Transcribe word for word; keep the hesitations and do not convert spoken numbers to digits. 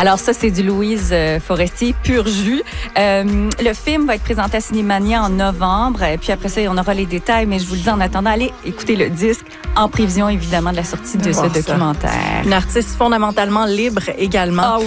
Alors ça, c'est du Louise euh, Forestier, pur jus. Euh, le film va être présenté à Cinémania en novembre. Et puis après ça, on aura les détails. Mais je vous le dis en attendant, allez écouter le disque en prévision, évidemment, de la sortie de ce Voir ça. documentaire. Une artiste fondamentalement libre également. Ah